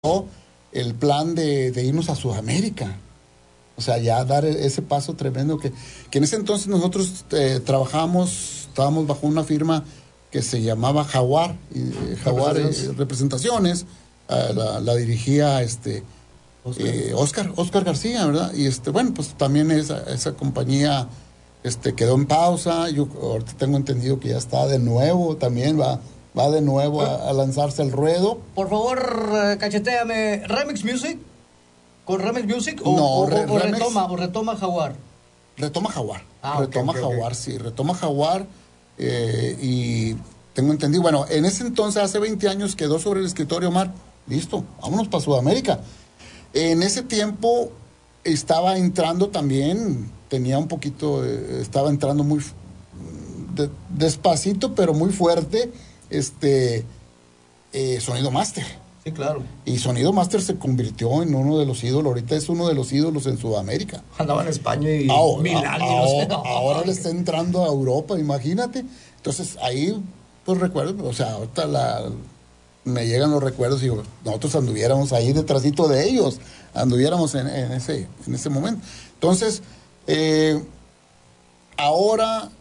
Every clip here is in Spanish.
el plan de irnos a Sudamérica. O sea, ya dar ese paso tremendo que en ese entonces nosotros estábamos bajo una firma que se llamaba Jaguar, Jaguar Representaciones, la dirigía Oscar García, ¿verdad? Y bueno, pues también esa compañía quedó en pausa. Yo ahorita tengo entendido que ya está de nuevo, también va de nuevo a lanzarse el ruedo. Por favor, cachetéame, ¿Remix Music? ¿Con Remix Music? No, retoma Jaguar? Retoma Jaguar. Jaguar, sí, retoma Jaguar. Y tengo entendido, bueno, en ese entonces, hace 20 años, quedó sobre el escritorio, Omar, listo, vámonos para Sudamérica. En ese tiempo estaba entrando también, estaba entrando muy despacito, pero muy fuerte, Sonido Master. Sí, claro. Y Sonido Master se convirtió en uno de los ídolos, ahorita es uno de los ídolos en Sudamérica. Andaba en España y Milán. Ahora le está entrando a Europa, imagínate. Entonces ahí, pues recuerdo, o sea, ahorita me llegan los recuerdos y digo, nosotros anduviéramos ahí detrásito de ellos, anduviéramos en ese momento. Entonces, ahora,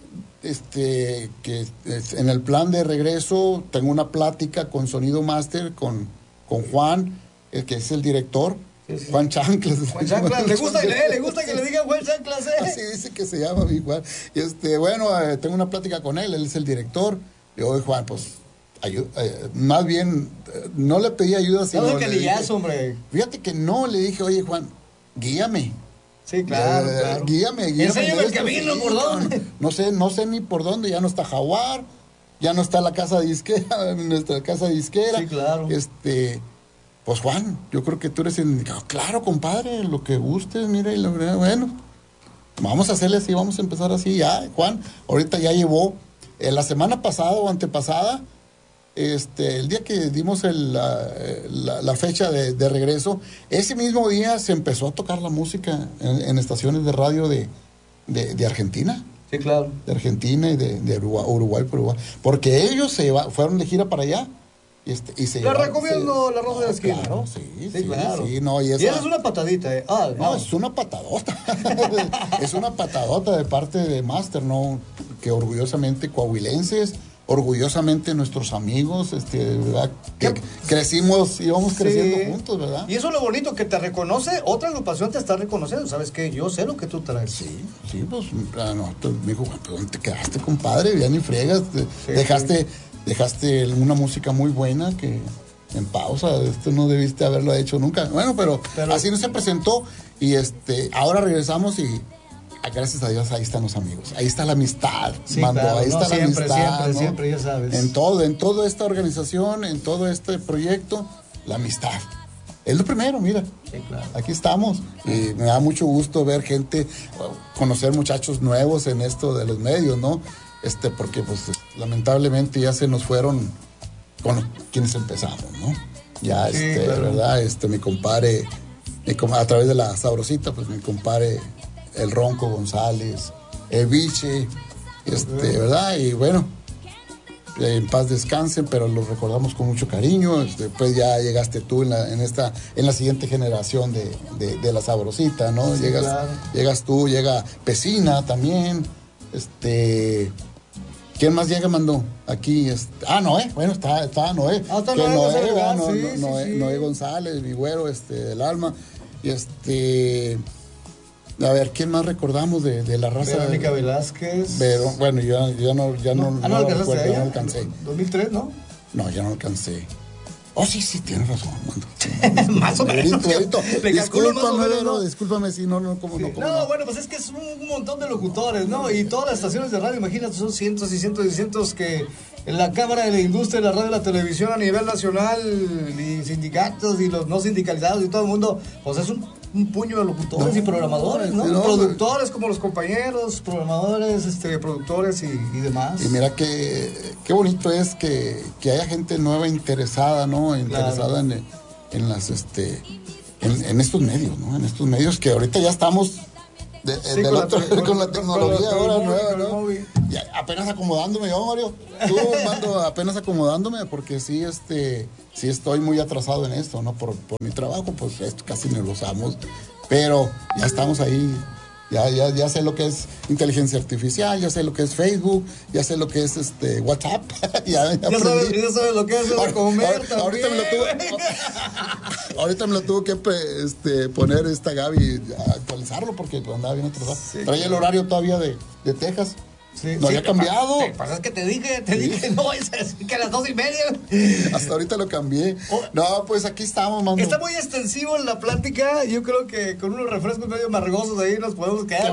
que en el plan de regreso, tengo una plática con Sonido Master, con Juan, que es el director. Sí. Juan Chanclas. Juan Chanclas, le gusta que le digan Juan Chanclas, Así dice que se llama mi Juan. Y bueno, tengo una plática con él es el director. Le digo, Juan, pues, más bien, no le pedí ayuda, sino no, hombre. Fíjate que no, le dije, oye, Juan, guíame. Sí, claro. Guíame. Enséñame el camino, ¿por dónde? No sé ni por dónde, ya no está Jaguar, ya no está la casa disquera, nuestra casa disquera. Sí, claro. Pues Juan, yo creo que tú eres el indicado. Claro, compadre, lo que gustes, mira, y bueno, vamos a hacerle así, vamos a empezar así, ya, Juan, ahorita ya llevó, la semana pasada o antepasada, el día que dimos la fecha de regreso, ese mismo día se empezó a tocar la música en estaciones de radio de Argentina. Sí, claro. De Argentina y de Uruguay, porque ellos fueron de gira para allá. Le recomiendo la Rosa de la Esquina. Claro, sí, claro. Sí, no, y esa es una patadita, no, es una patadota. Es una patadota de parte de Master, ¿no? Que orgullosamente coahuilenses, orgullosamente nuestros amigos, ¿verdad? Que crecimos, íbamos creciendo juntos, ¿verdad? Y eso es lo bonito, que te reconoce, otra agrupación te está reconociendo, ¿sabes qué? Yo sé lo que tú traes. Sí, pues, no, me dijo, ¿dónde te quedaste, compadre? Ya ni friegas, dejaste una música muy buena que en pausa, esto no debiste haberlo hecho nunca. Bueno, pero así no se presentó y ahora regresamos y gracias a Dios ahí están los amigos, ahí está la amistad, sí, Mando, claro, ahí está la amistad, siempre, ya sabes. En toda esta organización, en todo este proyecto, la amistad. Es lo primero, mira. Sí, claro. Aquí estamos. Y me da mucho gusto ver gente, conocer muchachos nuevos en esto de los medios, ¿no? Porque pues lamentablemente ya se nos fueron con quienes empezamos, ¿no? Ya, claro. ¿Verdad? Mi compadre, a través de la Sabrosita, pues mi compadre, el Ronco González, el Biche, ¿verdad? Y bueno, en paz descansen, pero los recordamos con mucho cariño. Después ya llegaste tú en la siguiente generación de la Sabrosita, ¿no? Sí, llegas tú, llega Pesina también, ¿quién más llega, Mandó? Aquí, Noé, bueno, está Noé. Está Noé González, mi güero, del alma. Y a ver, ¿quién más recordamos de la raza? Verónica Velázquez. Bueno, yo no recuerdo, yo no alcancé. 2003, ¿no? No, yo no alcancé. Oh, sí, tienes razón, Mando. Más o menos. Discúlpame si no. Bueno, pues es que es un montón de locutores, ¿no? Y todas las estaciones de radio, imagínate, son cientos y cientos y cientos que en la Cámara de la Industria de la Radio y la Televisión a nivel nacional, y sindicatos y los no sindicalizados y todo el mundo, pues es un puño de locutores y programadores, ¿no? Productores como los compañeros, programadores, productores y demás. Y mira qué bonito es que haya gente nueva interesada, ¿no? Interesada claro. en estos medios, ¿no? En estos medios que ahorita ya estamos con la tecnología ahora nueva, ¿no? Ya, apenas acomodándome yo, Mario. Tú, mando apenas acomodándome porque sí, sí estoy muy atrasado en esto, ¿no? Por mi trabajo, pues esto casi no lo usamos. Pero ya estamos ahí. Ya sé lo que es inteligencia artificial, ya sé lo que es Facebook, ya sé lo que es WhatsApp. ya sabes lo que es comer ahorita me lo tuvo que poner esta Gaby, a actualizarlo porque andaba bien atrasado. Sí, traía el horario todavía de Texas. Sí, no había cambiado. Te pasa es que te dije, no vayas a decir que a las 2:30. Hasta ahorita lo cambié. No, pues aquí estamos, mano. Está muy extensivo en la plática. Yo creo que con unos refrescos medio amargosos ahí nos podemos quedar.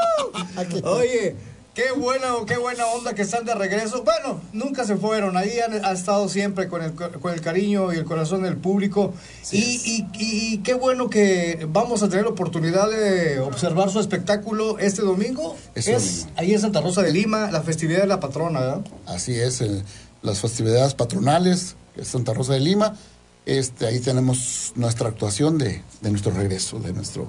Oye, qué buena onda que están de regreso. Bueno, nunca se fueron. Ahí han estado siempre con el cariño y el corazón del público. Sí, y qué bueno que vamos a tener la oportunidad de observar su espectáculo este domingo. Ahí en Santa Rosa de Lima, la festividad de la patrona, ¿verdad? Así es, las festividades patronales de Santa Rosa de Lima. Ahí tenemos nuestra actuación de nuestro regreso, de nuestro...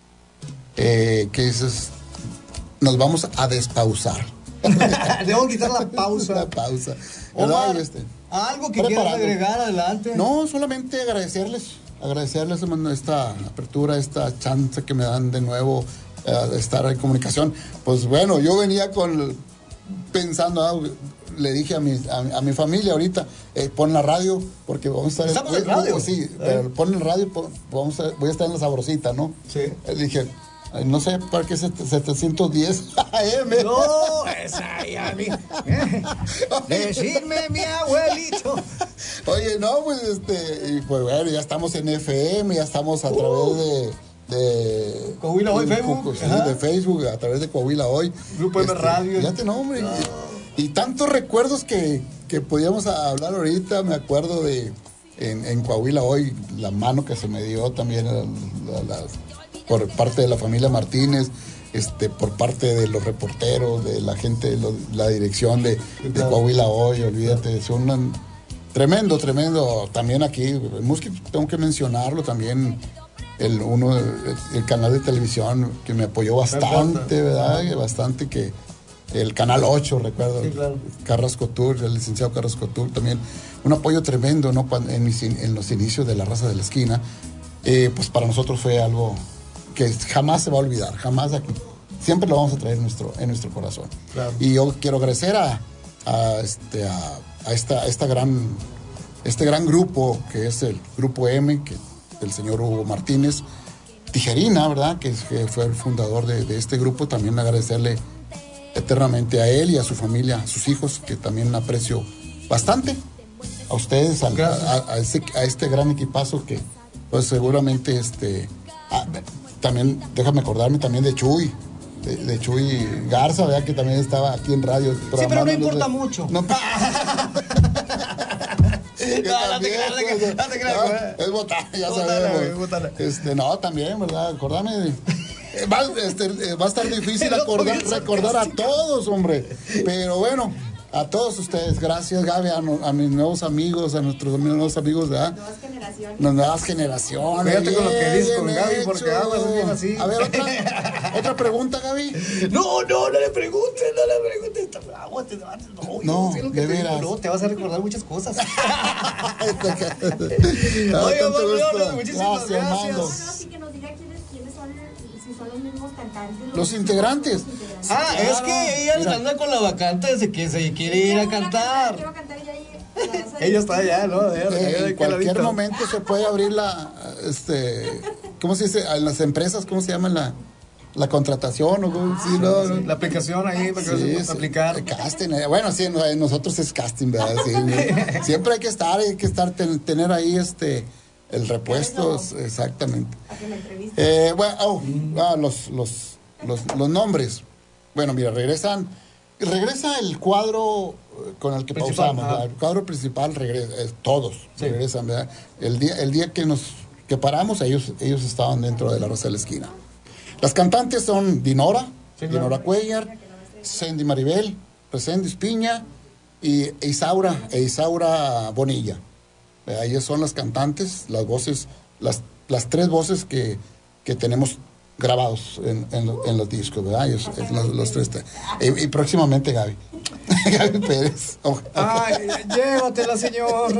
¿qué dices? Nos vamos a despausar. Debo quitar la pausa. La pausa. Omar, ¿algo que quieras agregar adelante? No, solamente agradecerles esta apertura, esta chance que me dan de nuevo de estar en comunicación. Pues bueno, yo venía pensando, le dije a mi familia ahorita, pon la radio, porque vamos a estar... ¿Estamos en radio? Sí, pero pon el radio, voy a estar en la Sabrosita, ¿no? Sí. Dije... No sé, ¿para qué 710 AM? No, esa ya a mí. Decirme mi abuelito. Oye, no, pues y pues bueno, ya estamos en FM, ya estamos a través de Coahuila Hoy, Facebook. Sí, de Facebook, a través de Coahuila Hoy. Grupo M Radio. Fíjate, no, hombre. No. Y tantos recuerdos que podíamos hablar ahorita. Me acuerdo en Coahuila Hoy, la mano que se me dio también por parte de la familia Martínez, por parte de los reporteros, de la gente, la dirección de Coahuila Hoy, olvídate, son tremendo. También aquí, tengo que mencionarlo también, el canal de televisión que me apoyó bastante, ¿verdad? Bastante, que el Canal 8, recuerdo, sí, claro. Carrasco Tour, el licenciado Carrasco Tour también, un apoyo tremendo, ¿no? En los inicios de La Raza de la Esquina, pues para nosotros fue algo que jamás se va a olvidar, jamás aquí. Siempre lo vamos a traer en nuestro corazón. Claro. Y yo quiero agradecer a este gran grupo, que es el Grupo M, del señor Hugo Martínez Tijerina, ¿verdad? Que fue el fundador de este grupo. También agradecerle eternamente a él y a su familia, a sus hijos, que también aprecio bastante. A ustedes, a este gran equipazo que pues seguramente también, déjame acordarme también de Chuy, de Chuy Garza, ¿verdad? Que también estaba aquí en radio. Sí, pero no importa mucho. No, no te creas. Es botar, ya sabemos. No, también, ¿verdad? Acordarme. Va a estar difícil recordar a todos, hombre. Pero bueno, a todos ustedes, gracias, Gaby, a mis nuevos amigos, a nuestros nuevos amigos, ¿verdad? Nuevas generaciones. Fíjate con lo que dices con Gaby, porque hablas bien así. A ver, otra pregunta, Gaby. No le preguntes. Aguante, no, de veras. No, te vas a recordar muchas cosas. Oye, Omar, muchísimas gracias. Así que nos diga quiénes son, si son los mismos cantantes. Los integrantes. Es que ella anda con la vacante desde que se quiere ir a cantar. Quiero cantar ya ahí. Ella está allá, ¿no? En cualquier momento se puede abrir ¿cómo se dice? En las empresas, ¿cómo se llama la contratación? ¿O sí, no? La aplicación ahí para que se pueda aplicar. Casting, bueno, sí, nosotros es casting, ¿verdad? Sí, siempre hay que estar, tener ahí el repuesto, exactamente. Los nombres. Bueno, mira, regresa el cuadro con el que pausamos, ¿verdad? El cuadro principal regresa, todos regresan, ¿verdad? El día que paramos, ellos estaban dentro de La Raza de la Esquina. Las cantantes son Dinora Cuellar, Sandy Maribel, Reséndiz Piña y Isaura Bonilla. Ellas son las cantantes, las voces, las tres voces que tenemos grabados en los discos, ¿verdad? Los tres. Y próximamente Gaby. Gaby Pérez. Ay, llévatela, señor.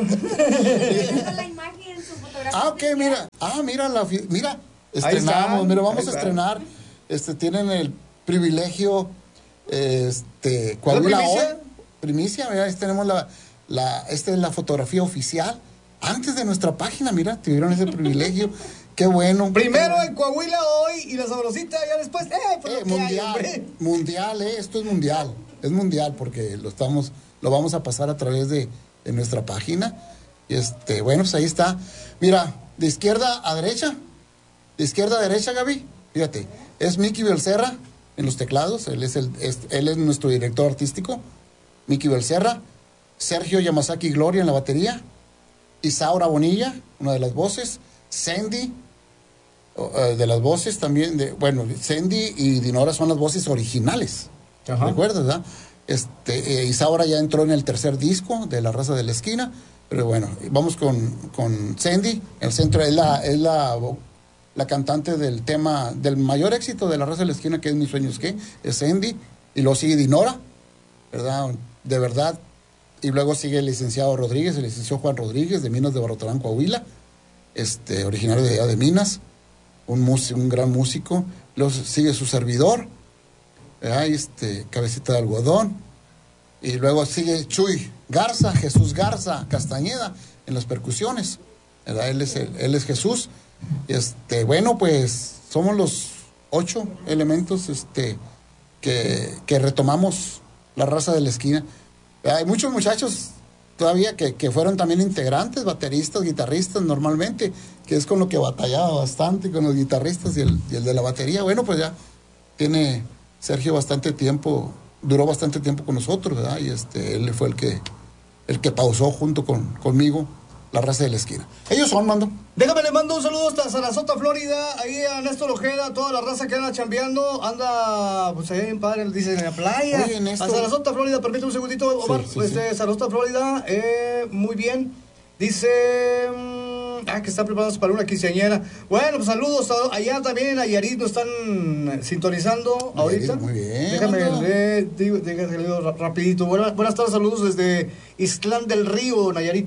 La imagen, su fotografía. Ok, mira. Mira, estrenamos, mira, vamos a estrenar. Tienen el privilegio, Coahuila hoy. Primicia, mira, tenemos esta es la fotografía oficial. Antes de nuestra página, mira, tuvieron ese privilegio. Qué bueno. Primero en Coahuila hoy y la Sabrosita, ya después, mundial, esto es mundial. Es mundial porque lo vamos a pasar a través de nuestra página. Y bueno, pues ahí está. Mira, de izquierda a derecha, Gaby, fíjate, es Mickey Belcerra en los teclados, él es nuestro director artístico, Mickey Belcerra, Sergio Yamazaki Gloria en la batería, Isaura Bonilla, una de las voces, Sandy, de las voces también, Sandy y Dinora son las voces originales. Ajá. ¿Recuerdas, verdad? Isaura ya entró en el tercer disco de La Raza de la Esquina, pero bueno, vamos con Sandy. El centro es la cantante del tema, del mayor éxito de La Raza de la Esquina, que es Mis Sueños, ¿qué? Es Sandy, y luego sigue Dinora, ¿verdad? De verdad. Y luego sigue el licenciado Rodríguez, el licenciado Juan Rodríguez, de Minas de Barotlán, Coahuila, originario de allá de Minas, un gran músico. Luego sigue su servidor, Cabecita de Algodón, y luego sigue Chuy Garza, Jesús Garza Castañeda en las percusiones, ¿verdad? Él es Jesús. Bueno, pues somos los 8 elementos que retomamos La Raza de la Esquina. Hay muchos muchachos todavía que fueron también integrantes, bateristas, guitarristas normalmente, que es con lo que batallaba bastante con los guitarristas y el de la batería. Bueno, pues ya tiene Sergio duró bastante tiempo con nosotros, ¿verdad? Y él fue el que pausó junto conmigo La Raza de la Esquina. Ellos son, Mando. Déjame, le mando un saludo hasta Sarasota, Florida, ahí a Néstor Ojeda, toda la raza que anda chambeando, anda, pues ahí en padre, dicen en la playa. Oye, Néstor. A Sarasota, Florida, permíteme un segundito, Omar. Sí. Sarasota, Florida, muy bien. Dice, que está preparándose para una quinceañera. Bueno, pues saludos allá también, a Yarit nos están sintonizando ahorita. Muy bien. Déjame digo rapidito. Buenas tardes, saludos desde Islán del Río, Nayarit.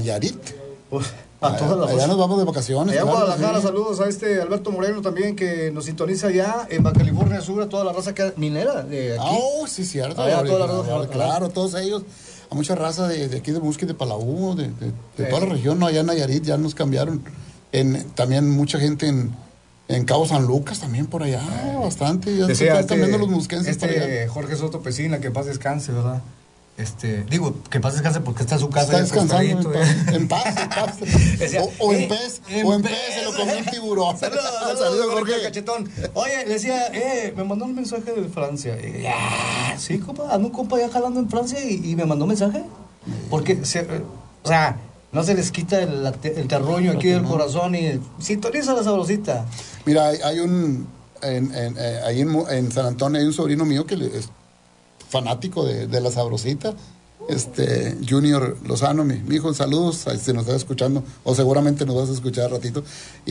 A todas las allá nos vamos de vacaciones. Allá en Guadalajara, saludos a Alberto Moreno también, que nos sintoniza allá en Baja California Sur, a toda la raza que minera de aquí. Sí, cierto. Allá, toda la raza, claro, todos ellos. A mucha raza de aquí de Musquis, de Palau, de toda la región, ¿no? Allá en Nayarit ya nos cambiaron. También mucha gente en Cabo San Lucas, también por allá, bastante. Ya se están viendo los musquenses por allá. Jorge Soto Pesina, que en paz descanse, ¿verdad? Digo, que en paz descanse porque está en su casa. Está descansando en paz. Decía, o en pez, se lo comió un tiburón. Saludos, Jorge Cachetón. Oye, le decía, me mandó un mensaje de Francia. Sí, compa, ando un compa ya jalando en Francia y me mandó un mensaje. Porque, no se les quita el terruño aquí del corazón y sintoniza la Sabrosita. Mira, hay ahí en San Antonio hay un sobrino mío que es fanático de la Sabrosita, Junior Lozano, mi hijo, saludos, si nos está escuchando, o seguramente nos vas a escuchar al ratito, y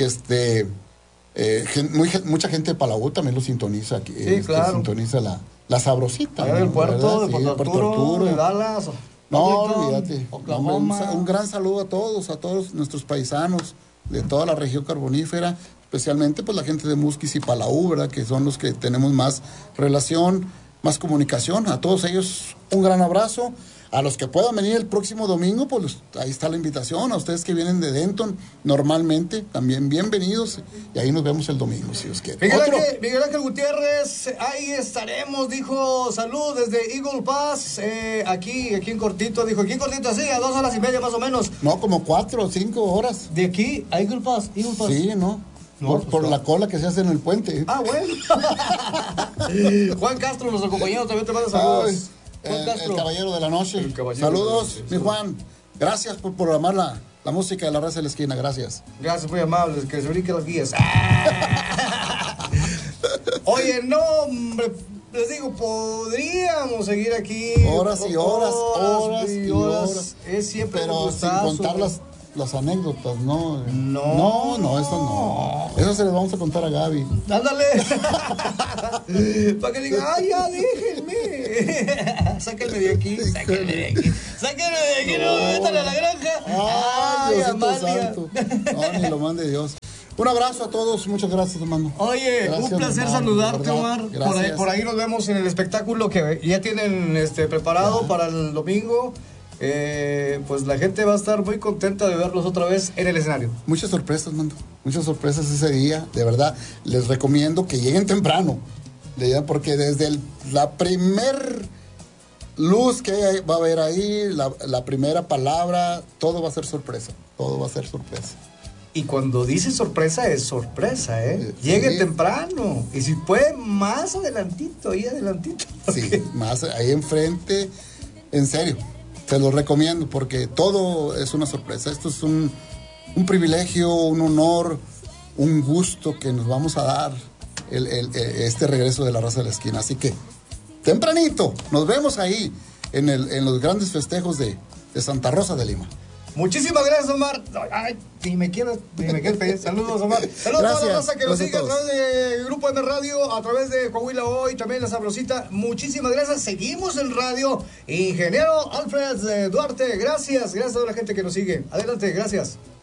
mucha gente de Palau también lo sintoniza aquí, sí, claro. Sintoniza la Sabrosita. Allá del puerto, de Puerto Arturo, de Dallas, no, olvídate, Oklahoma. Un gran saludo a todos nuestros paisanos de toda la región carbonífera, especialmente pues la gente de Musquis y Palau, ¿verdad? Que son los que tenemos más relación, más comunicación. A todos ellos un gran abrazo. A los que puedan venir el próximo domingo, pues ahí está la invitación. A ustedes que vienen de Denton normalmente, también bienvenidos, y ahí nos vemos el domingo, si Dios quiere. Miguel Ángel Gutiérrez, ahí estaremos, dijo, salud desde Eagle Pass, aquí en cortito, dijo, aquí en cortito, así, a 2 horas y media más o menos. No, como 4 o 5 horas. ¿De aquí a Eagle Pass? Sí, ¿no? Por la cola que se hace en el puente. Bueno. Juan Castro, nuestro compañero, también te manda saludos. El caballero de la noche. Saludos, mi Juan. Gracias por programar la música de La Raza de la Esquina. Gracias. Gracias, muy amables. Que se brinquen las guías. Oye, no, hombre. Les digo, podríamos seguir aquí horas y horas. Es siempre pero sin contar las anécdotas, ¿no? No, eso no. Eso se les vamos a contar a Gaby. Ándale. Para que diga, ay, ya, déjenme. Sáquenme de aquí, sáquenme de aquí. Sáquenme de aquí, no, métale a la granja. Ay, Diosito santo. No, ni lo mande Dios. Un abrazo a todos, muchas gracias, hermano. Oye, Gracias, un placer hermano, saludarte, de verdad. Omar. Gracias. Por ahí nos vemos en el espectáculo que ya tienen preparado para el domingo. Pues la gente va a estar muy contenta de verlos otra vez en el escenario. Muchas sorpresas, mando. Muchas sorpresas ese día. De verdad, les recomiendo que lleguen temprano. Porque desde la primer luz que va a haber ahí, la primera palabra, todo va a ser sorpresa. Todo va a ser sorpresa. Y cuando dice sorpresa, es sorpresa, ¿eh? Sí. Llegue temprano. Y si puede, más adelantito, ahí adelantito. Sí, más ahí enfrente. En serio, se los recomiendo porque todo es una sorpresa. Esto es un privilegio, un honor, un gusto que nos vamos a dar este regreso de la Raza de la Esquina. Así que, tempranito, nos vemos ahí en los grandes festejos de Santa Rosa de Lima. Muchísimas gracias, Omar. Ay, ni me quieres pedir. Saludos, Omar. Saludos a toda la raza que nos sigue a través de Grupo M Radio, a través de Coahuila Hoy, también La Sabrosita. Muchísimas gracias. Seguimos en radio. Ingeniero Alfred Duarte, gracias. Gracias a toda la gente que nos sigue. Adelante, gracias.